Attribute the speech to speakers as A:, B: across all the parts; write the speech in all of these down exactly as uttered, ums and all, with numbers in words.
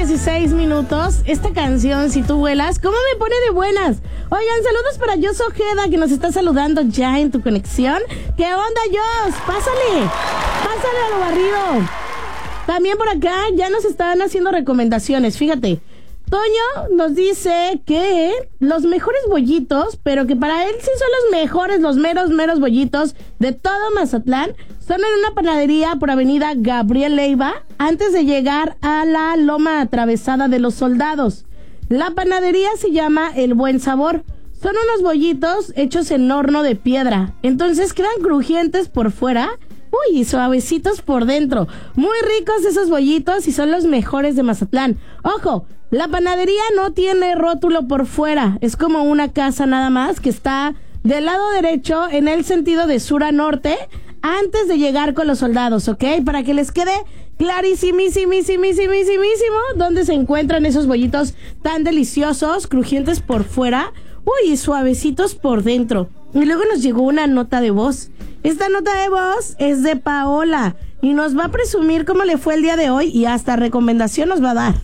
A: dieciséis minutos. Esta canción, Si tú vuelas, ¿cómo me pone de buenas? Oigan, saludos para Jos Ojeda, que nos está saludando ya en tu conexión. ¿Qué onda, Jos? Pásale, pásale a lo barrido. También por acá ya nos están haciendo recomendaciones, fíjate. Toño nos dice que los mejores bollitos, pero que para él sí son los mejores, los meros, meros bollitos de todo Mazatlán, son en una panadería por avenida Gabriel Leiva, antes de llegar a la loma atravesada de los Soldados. La panadería se llama El Buen Sabor. Son unos bollitos hechos en horno de piedra, entonces quedan crujientes por fuera, uy, suavecitos por dentro. Muy ricos esos bollitos y son los mejores de Mazatlán. Ojo, la panadería no tiene rótulo por fuera, es como una casa nada más que está del lado derecho en el sentido de sur a norte, antes de llegar con los Soldados, ¿ok? Para que les quede clarísimísimísimísimísimísimo dónde se encuentran esos bollitos tan deliciosos, crujientes por fuera, uy, suavecitos por dentro. Y luego nos llegó una nota de voz. Esta nota de voz es de Paola y nos va a presumir cómo le fue el día de hoy y hasta recomendación nos va a dar.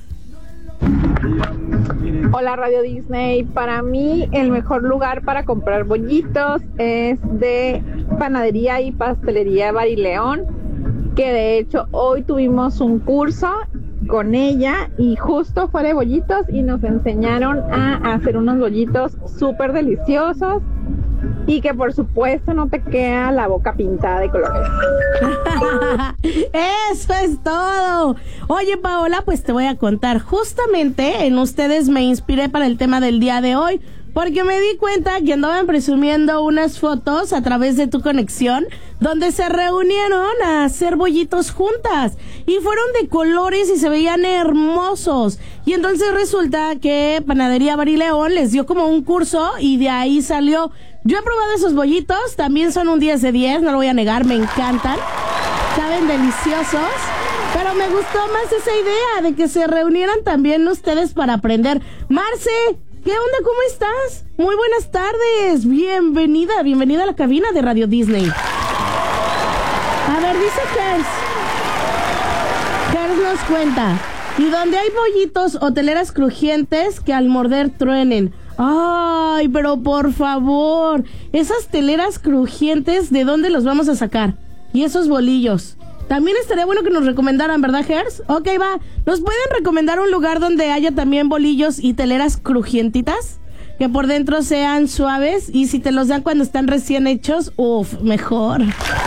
B: Hola Radio Disney, para mí el mejor lugar para comprar bollitos es de Panadería y Pastelería Barileón, que de hecho hoy tuvimos un curso con ella y justo fue de bollitos y nos enseñaron a hacer unos bollitos súper deliciosos y que por supuesto no te queda la boca pintada de colores.
A: Eso es todo. Oye, Paola, pues te voy a contar. Justamente en ustedes me inspiré para el tema del día de hoy, porque me di cuenta que andaban presumiendo unas fotos a través de tu conexión donde se reunieron a hacer bollitos juntas y fueron de colores y se veían hermosos. Y entonces resulta que Panadería Barileón les dio como un curso y de ahí salió. Yo he probado esos bollitos, también son un diez de diez, no lo voy a negar, me encantan, saben deliciosos, pero me gustó más esa idea de que se reunieran también ustedes para aprender. Marce, ¿qué onda? ¿Cómo estás? Muy buenas tardes, bienvenida, bienvenida a la cabina de Radio Disney. A ver, dice Gers, Gers nos cuenta, y donde hay bollitos o teleras crujientes que al morder truenen. Ay, pero por favor, esas teleras crujientes, ¿de dónde los vamos a sacar? Y esos bolillos. También estaría bueno que nos recomendaran, ¿verdad, Gers? Ok, va. ¿Nos pueden recomendar un lugar donde haya también bolillos y teleras crujientitas? Que por dentro sean suaves y si te los dan cuando están recién hechos, uff, mejor.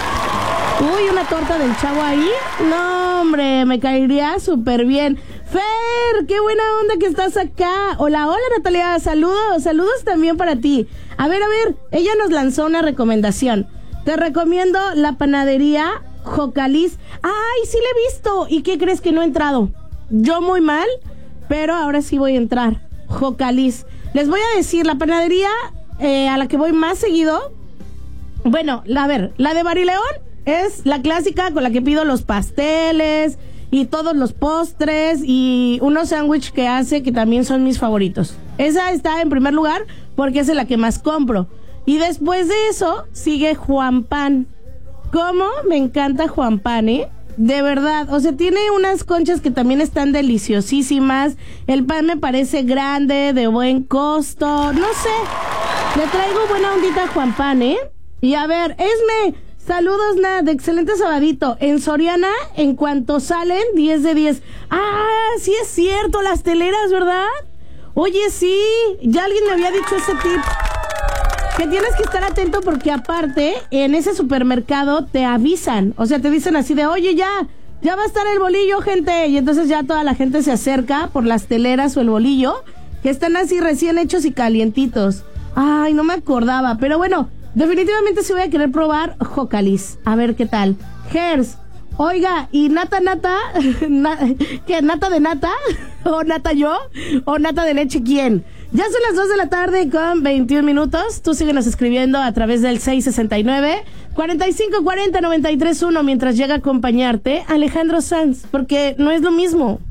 A: Uy, una torta del Chavo ahí. No, hombre, me caería súper bien. Fer, qué buena onda que estás acá. Hola, hola Natalia, saludos, saludos también para ti. A ver, a ver, ella nos lanzó una recomendación. Te recomiendo la panadería Jocaliz. Ay, sí la he visto. ¿Y qué crees que no he entrado? Yo muy mal, pero ahora sí voy a entrar. Jocaliz. Les voy a decir, la panadería eh, a la que voy más seguido. Bueno, a ver, la de Barileón es la clásica con la que pido los pasteles y todos los postres y unos sándwiches que hace que también son mis favoritos. Esa está en primer lugar porque es la que más compro. Y después de eso sigue Juan Pan. ¿Cómo? Me encanta Juan Pan, ¿eh? De verdad, o sea, tiene unas conchas que también están deliciosísimas. El pan me parece grande, de buen costo. No sé, le traigo buena ondita a Juan Pan, ¿eh? Y a ver, Esme, saludos, Nat, excelente sabadito. En Soriana, en cuanto salen, diez de diez. Ah, sí es cierto, las teleras, ¿verdad? Oye, sí, ya alguien me había dicho ese tip. Que tienes que estar atento porque aparte, en ese supermercado te avisan. O sea, te dicen así de, oye, ya, ya va a estar el bolillo, gente. Y entonces ya toda la gente se acerca por las teleras o el bolillo, que están así recién hechos y calientitos. Ay, no me acordaba, pero bueno, definitivamente sí voy a querer probar Jocaliz. A ver qué tal. Gers, oiga, ¿y nata, nata? Na, ¿Qué, nata de nata? ¿O nata yo? ¿O nata de leche quién? Ya son las dos de la tarde con veintiún minutos. Tú síguenos escribiendo a través del seis sesenta y nueve, cuarenta y cinco cuarenta, noventa y tres uno mientras llega a acompañarte Alejandro Sanz, porque no es lo mismo.